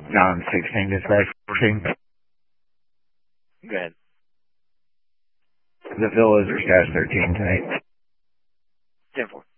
John 16 dispatch 14. Go ahead. The Phil is Cash 13 tonight. 10-4.